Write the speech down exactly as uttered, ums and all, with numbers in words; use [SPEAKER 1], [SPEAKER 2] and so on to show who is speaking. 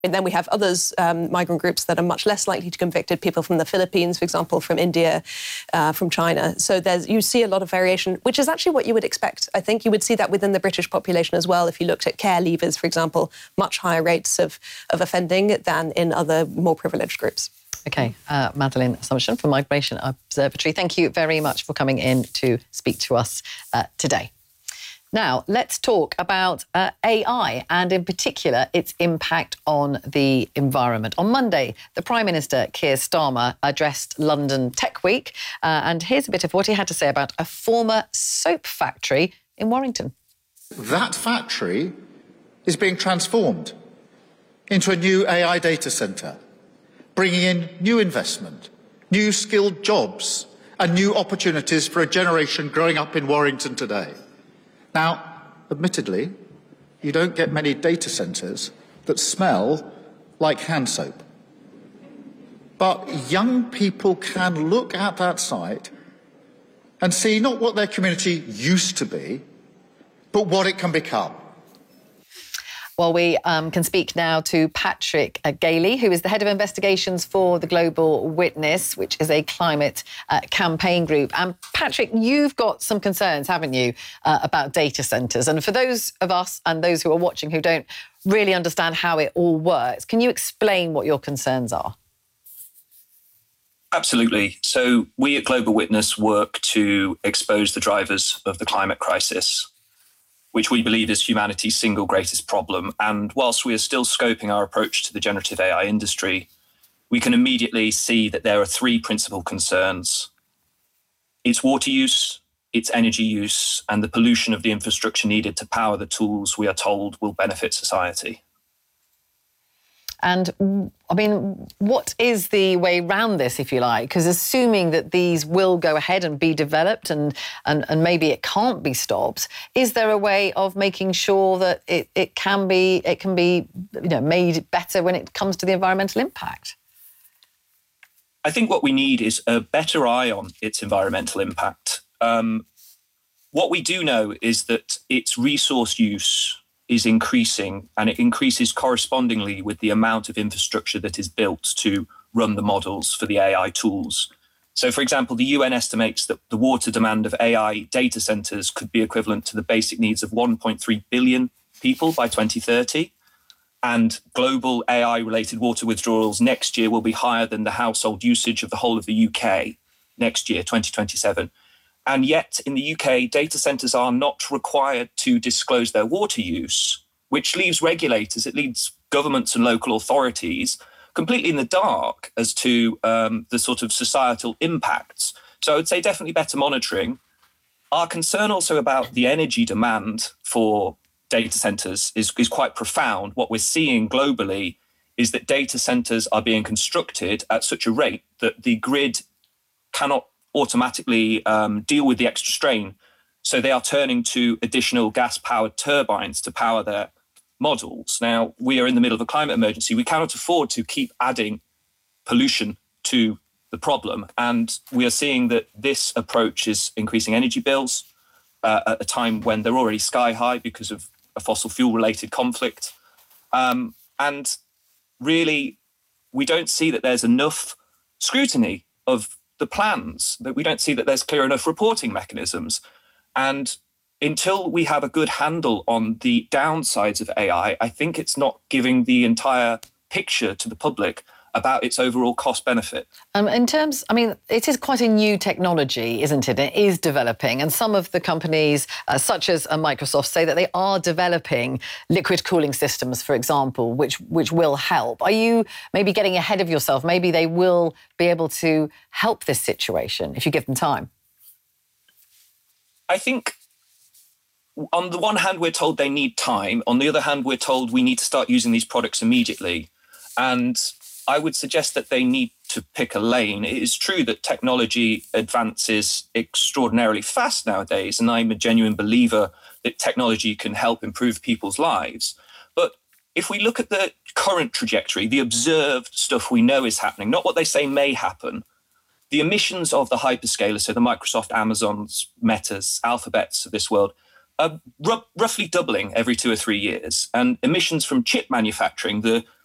[SPEAKER 1] And then we have others, um, migrant groups that are much less likely to be convicted, people from the Philippines, for example, from India, uh, from China. So there's, you see a lot of variation, which is actually what you would expect. I think you would see that within the British population as well. If you looked at care leavers, for example, much higher rates of, of offending than in other more privileged groups.
[SPEAKER 2] OK, uh, Madeleine Assumption from Migration Observatory, thank you very much for coming in to speak to us uh, today. Now, let's talk about uh, A I and, in particular, its impact on the environment. On Monday, the Prime Minister, Keir Starmer, addressed London Tech Week. Uh, and here's a bit of what he had to say about a former soap factory in Warrington.
[SPEAKER 3] That factory is being transformed into a new A I data centre, bringing in new investment, new skilled jobs and new opportunities for a generation growing up in Warrington today. Now, admittedly, you don't get many data centres that smell like hand soap. But young people can look at that site and see not what their community used to be, but what it can become.
[SPEAKER 2] Well, we um, can speak now to Patrick uh, Gailey, who is the head of investigations for the Global Witness, which is a climate uh, campaign group. And Patrick, you've got some concerns, haven't you, uh, about data centres? And for those of us and those who are watching who don't really understand how it all works, can you explain what your concerns are?
[SPEAKER 4] Absolutely. So we at Global Witness work to expose the drivers of the climate crisis, which we believe is humanity's single greatest problem. And whilst we are still scoping our approach to the generative A I industry, we can immediately see that there are three principal concerns: its water use, its energy use, and the pollution of the infrastructure needed to power the tools we are told will benefit society.
[SPEAKER 2] And, I mean, what is the way round this, if you like? Because assuming that these will go ahead and be developed and, and, and maybe it can't be stopped, is there a way of making sure that it, it can be it can be you know, made better when it comes to the environmental impact?
[SPEAKER 4] I think what we need is a better eye on its environmental impact. Um, what we do know is that its resource use is increasing, and it increases correspondingly with the amount of infrastructure that is built to run the models for the A I tools. So, for example, the U N estimates that the water demand of A I data centres could be equivalent to the basic needs of one point three billion people by twenty thirty. And global A I-related water withdrawals next year will be higher than the household usage of the whole of the U K next year, twenty twenty-seven. And yet, in the U K, data centres are not required to disclose their water use, which leaves regulators, it leaves governments and local authorities completely in the dark as to um, the sort of societal impacts. So I would say definitely better monitoring. Our concern also about the energy demand for data centres is, is quite profound. What we're seeing globally is that data centres are being constructed at such a rate that the grid cannot automatically um, deal with the extra strain. So they are turning to additional gas-powered turbines to power their models. Now, we are in the middle of a climate emergency. We cannot afford to keep adding pollution to the problem. And we are seeing that this approach is increasing energy bills uh, at a time when they're already sky high because of a fossil fuel-related conflict. Um, and really, we don't see that there's enough scrutiny of the plans, that we don't see that there's clear enough reporting mechanisms. And until we have a good handle on the downsides of A I, I think it's not giving the entire picture to the public about its overall cost benefit.
[SPEAKER 2] Um, in terms, I mean, it is quite a new technology, isn't it? It is developing. And some of the companies, uh, such as uh, Microsoft, say that they are developing liquid cooling systems, for example, which, which will help. Are you maybe getting ahead of yourself? Maybe they will be able to help this situation if you give them time.
[SPEAKER 4] I think on the one hand, we're told they need time. On the other hand, we're told we need to start using these products immediately. And I would suggest that they need to pick a lane. It is true that technology advances extraordinarily fast nowadays, and I'm a genuine believer that technology can help improve people's lives. But if we look at the current trajectory, the observed stuff we know is happening, not what they say may happen, the emissions of the hyperscalers, so the Microsoft, Amazons, Metas, Alphabets of this world, are r- roughly doubling every two or three years. And emissions from chip manufacturing, the